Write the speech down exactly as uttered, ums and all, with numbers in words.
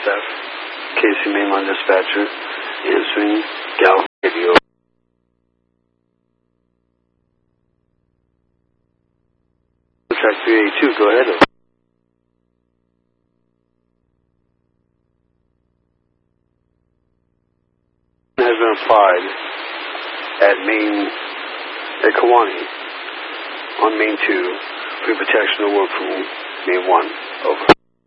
F. Casey Mainline Dispatcher, answering Gal Radio. Track three eighty-two, go ahead. Has been applied at main, at Kewanee, on main two, for protection of work from main one. Over.